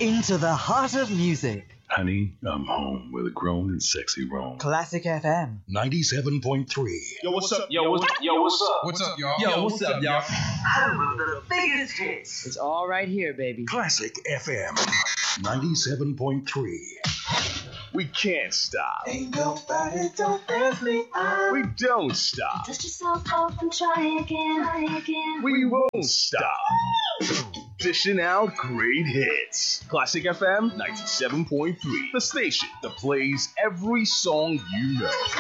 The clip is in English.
Into the heart of music. Honey, I'm home with a grown and sexy roam. Classic FM. 97.3. Yo, what's up? Yo, what's up? What's up, y'all? Yo, what's up, y'all? Home of the biggest hits. It's all right here, baby. Classic FM. 97.3. We can't stop. Ain't nobody don't pass me up. We don't stop. Dust yourself off and try again. We won't stop. Dishing out great hits. Classic FM 97.3. The station that plays every song you know.